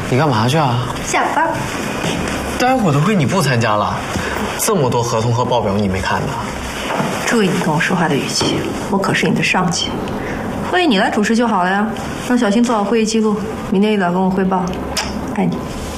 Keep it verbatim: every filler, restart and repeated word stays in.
你干嘛去啊？ 下班。 待会儿的会你不参加了，这么多合同和报表你没看呢？ 注意你跟我说话的语气，我可是你的上级。会议你来主持就好了呀，让小新做好会议记录，明天一早跟我汇报。爱你。